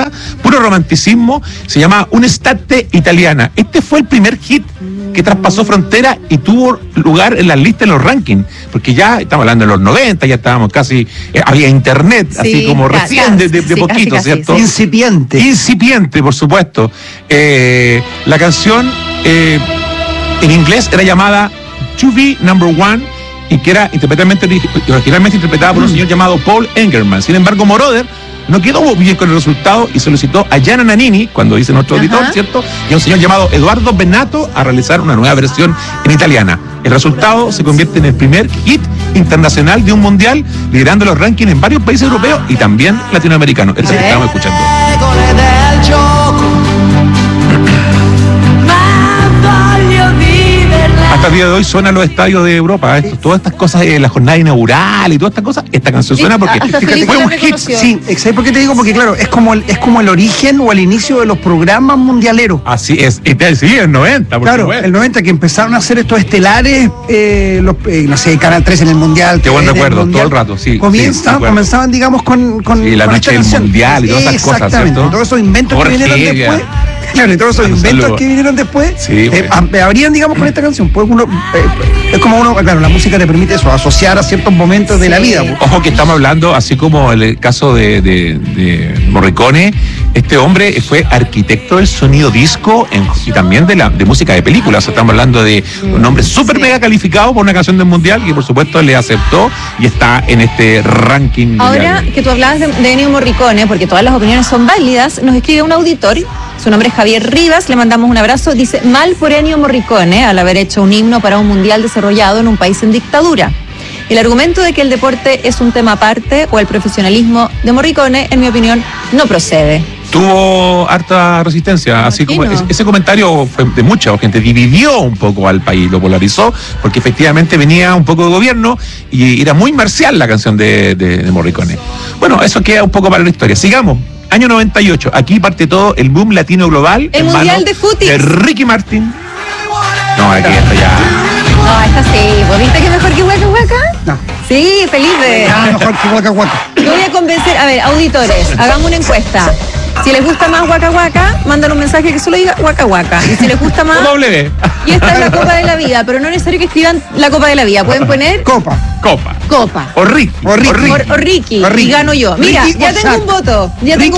belleza, puro romanticismo, se llama Un'estate italiana. Este fue el primer hit que traspasó frontera y tuvo lugar en las listas, en los rankings, porque ya estamos hablando de los 90, ya estábamos casi, había internet, sí, así como recién de poquito, casi, ¿cierto? Incipiente, por supuesto. La canción en inglés era llamada To Be Number One y que era originalmente interpretada por un señor llamado Paul Engelman. Sin embargo, Moroder no quedó bien con el resultado y solicitó a Gianna Nannini, cuando dice nuestro auditor, ¿cierto? Y a un señor llamado Eduardo Bennato a realizar una nueva versión en italiana. El resultado se convierte en el primer hit internacional de un mundial, liderando los rankings en varios países europeos y también latinoamericanos. Es el que estamos escuchando. Hasta el día de hoy suenan los estadios de Europa, todas estas cosas, la jornada inaugural y todas estas cosas, esta canción suena porque fue un hit. Sí, ¿sabes por qué te digo? Porque claro, es como el origen o el inicio de los programas mundialeros. Así es, sí, el 90. Claro, el 90 que empezaron a hacer estos estelares, no sé, Canal 3 en el Mundial. Qué buen recuerdo, todo el rato, sí. Comenzaban, digamos, con la noche del Mundial y todas esas cosas, ¿cierto? Exactamente, todos esos inventos que vinieron después. Claro, y todos esos inventos que vinieron después habrían, digamos, con esta canción. Pues es como claro, la música te permite eso, asociar a ciertos momentos de la vida. Pues. Ojo que estamos hablando, así como el caso de Morricone, este hombre fue arquitecto del sonido disco y también de música de películas. O sea, estamos hablando de un hombre súper mega calificado por una canción del Mundial y por supuesto le aceptó y está en este ranking. Ahora que tú hablabas de Ennio Morricone, porque todas las opiniones son válidas, nos escribe un auditor. Su nombre es Javier Rivas, le mandamos un abrazo. Dice, mal por Ennio Morricone al haber hecho un himno para un mundial desarrollado en un país en dictadura. El argumento de que el deporte es un tema aparte o el profesionalismo de Morricone, en mi opinión, no procede. Tuvo harta resistencia, así como ese comentario fue de mucha gente, dividió un poco al país, lo polarizó, porque efectivamente venía un poco de gobierno y era muy marcial la canción de Morricone. Bueno, eso queda un poco para la historia. Sigamos. Año 98, aquí parte todo el boom latino global. El mundial de fútbol. De Ricky Martin. No, aquí está ya. No, esta sí. ¿Viste que mejor que Waka Waka? No. Sí, Felipe. Mejor que Waka Waka. Yo voy a convencer, a ver, auditores, hagamos una encuesta. Si les gusta más Waka Waka, mandan un mensaje que solo diga Waka Waka. Y si les gusta más... W. Y esta es la Copa de la Vida, pero no es necesario que escriban la Copa de la Vida. Pueden poner... Copa. O Ricky. O Ricky. Y gano yo. Mira, Ricky ya tengo un voto.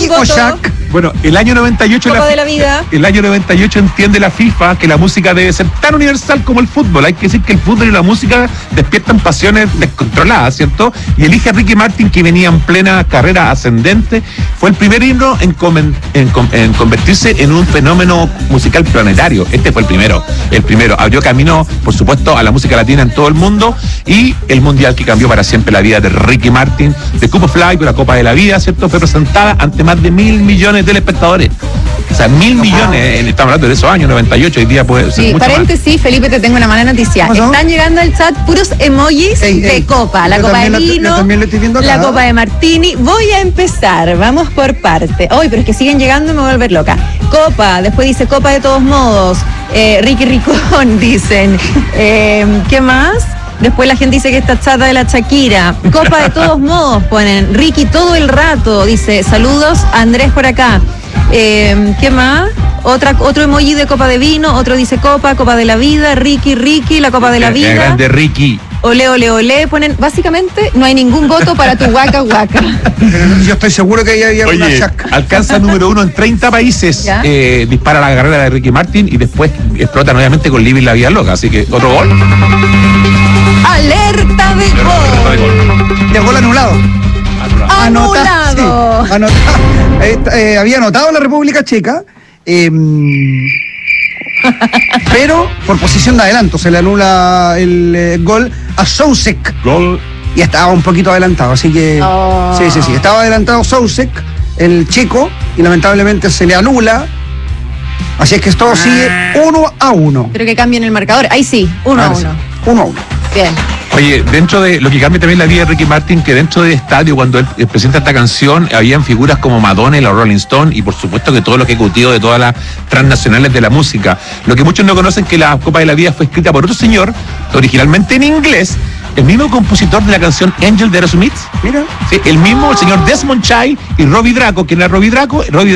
Bueno, el año 98 Copa de la Vida. El año 98 entiende la FIFA que la música debe ser tan universal como el fútbol. Hay que decir que el fútbol y la música despiertan pasiones descontroladas, ¿cierto? Y elige a Ricky Martin, que venía en plena carrera ascendente. Fue el primer himno en convertirse en un fenómeno musical planetario. Este fue el primero. Abrió camino, por supuesto, a la música latina en todo el mundo y el mundial que cambió para siempre la vida de Ricky Martin. The Cup of Life, la Copa de la Vida, ¿cierto? Fue presentada ante más de 1.000 millones de espectadores. O sea, 1.000 millones, estamos hablando de esos años, 98, hoy día puede ser mucho paréntesis, más. Felipe, te tengo una mala noticia. Están llegando al chat puros emojis de copa. La copa de vino, la copa de martini. Voy a empezar, vamos por parte. Hoy, pero es que siguen llegando y me voy a volver loca. Copa, después dice copa de todos modos. Ricky Ricón, dicen. ¿Qué más? Después la gente dice que está chata de la Shakira. Copa de todos modos, ponen. Ricky todo el rato, dice. Saludos, Andrés por acá. ¿Qué más? Otro emoji de copa de vino, otro dice copa de la vida, Ricky, la copa de la vida. Grande Ricky. Ole, ponen, básicamente no hay ningún voto para tu Waka Waka. Pero yo estoy seguro que ahí había una chaca. Alcanza número 1 en 30 países, dispara la carrera de Ricky Martin y después explota nuevamente con Living la Vida Loca, así que otro gol. Alerta de gol. De gol anulado. Anulado. Sí, anotado. Había anotado la República Checa, pero por posición de adelanto se le anula el gol a Souček. Gol. Y estaba un poquito adelantado, así que sí, estaba adelantado Souček, el checo, y lamentablemente se le anula. Así es que esto sigue 1-1. Pero que cambien el marcador. Ahí sí, 1-1. 1-1. Bien. Oye, dentro de lo que cambia también la vida de Ricky Martin, que dentro del estadio, cuando él presenta esta canción, habían figuras como Madonna y los Rolling Stones, y por supuesto que todo lo ejecutivo de todas las transnacionales de la música. Lo que muchos no conocen es que la Copa de la Vida fue escrita por otro señor, originalmente en inglés, el mismo compositor de la canción Angel de Aerosmith. Mira. Sí, el mismo, el señor Desmond Child y Robbie Draco, quien era Robbie Draco